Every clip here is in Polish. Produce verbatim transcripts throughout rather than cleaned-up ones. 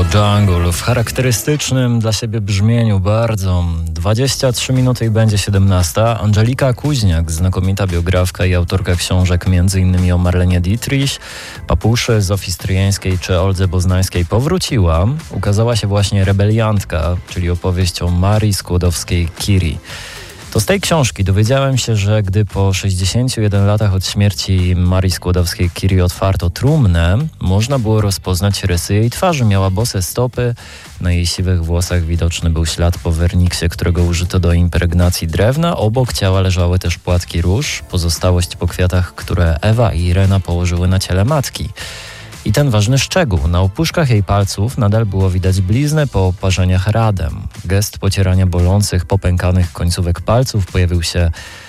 zespołu Jungle w charakterystycznym dla siebie brzmieniu bardzo. dwadzieścia trzy minuty i będzie siedemnasta. Angelika Kuźniak, znakomita biografka i autorka książek m.in. o Marlenie Dietrich, Papuszy, Zofii Stryjeńskiej czy Oldze Boznańskiej powróciła. Ukazała się właśnie Rebeliantka, czyli opowieść o Marii Skłodowskiej-Curie. To z tej książki dowiedziałem się, że gdy po sześćdziesięciu jeden latach od śmierci Marii Skłodowskiej-Curie otwarto trumnę, można było rozpoznać rysy jej twarzy. Miała bose stopy, na jej siwych włosach widoczny był ślad po werniksie, którego użyto do impregnacji drewna. Obok ciała leżały też płatki róż, pozostałość po kwiatach, które Ewa i Irena położyły na ciele matki. I ten ważny szczegół. Na opuszkach jej palców nadal było widać bliznę po oparzeniach radem. Gest pocierania bolących, popękanych końcówek palców pojawił się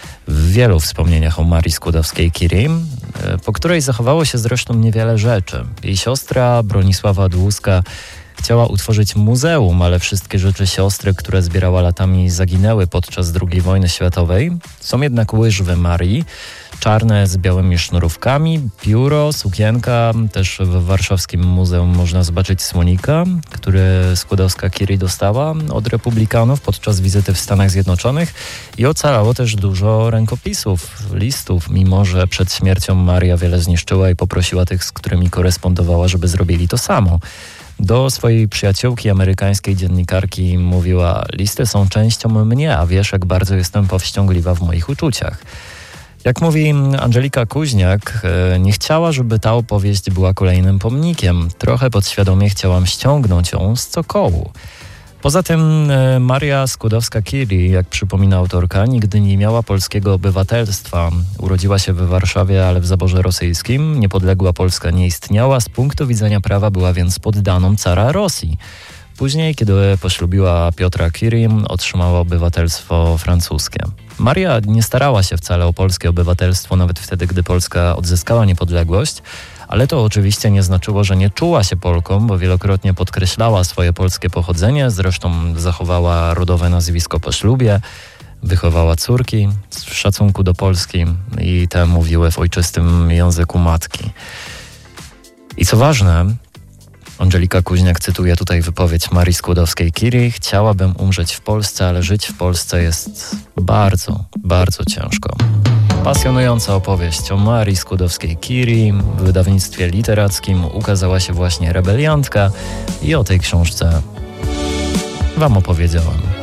w wielu wspomnieniach o Marii Skłodowskiej-Curie, po której zachowało się zresztą niewiele rzeczy. Jej siostra Bronisława Dłuska chciała utworzyć muzeum, ale wszystkie rzeczy siostry, które zbierała latami, zaginęły podczas drugiej wojny światowej. Są jednak łyżwy Marii, czarne z białymi sznurówkami, pióro, sukienka. Też w warszawskim muzeum można zobaczyć słonika, który Skłodowska-Curie dostała od republikanów podczas wizyty w Stanach Zjednoczonych i ocalało też dużo rękopisów, listów, mimo że przed śmiercią Maria wiele zniszczyła i poprosiła tych, z którymi korespondowała, żeby zrobili to samo. Do swojej przyjaciółki amerykańskiej dziennikarki mówiła: listy są częścią mnie, a wiesz, jak bardzo jestem powściągliwa w moich uczuciach. Jak mówi Angelika Kuźniak, nie chciała, żeby ta opowieść była kolejnym pomnikiem. Trochę podświadomie chciałam ściągnąć ją z cokołu. Poza tym Maria Skłodowska-Curie, jak przypomina autorka, nigdy nie miała polskiego obywatelstwa. Urodziła się w Warszawie, ale w zaborze rosyjskim. Niepodległa Polska nie istniała. Z punktu widzenia prawa była więc poddaną cara Rosji. Później, kiedy poślubiła Piotra Curie, otrzymała obywatelstwo francuskie. Maria nie starała się wcale o polskie obywatelstwo, nawet wtedy, gdy Polska odzyskała niepodległość, ale to oczywiście nie znaczyło, że nie czuła się Polką, bo wielokrotnie podkreślała swoje polskie pochodzenie, zresztą zachowała rodowe nazwisko po ślubie, wychowała córki w szacunku do Polski i te mówiły w ojczystym języku matki. I co ważne, Angelika Kuźniak cytuje tutaj wypowiedź Marii Skłodowskiej-Curie: chciałabym umrzeć w Polsce, ale żyć w Polsce jest bardzo, bardzo ciężko. Pasjonująca opowieść o Marii Skłodowskiej-Curie. W wydawnictwie literackim ukazała się właśnie Rebeliantka i o tej książce wam opowiedziałem.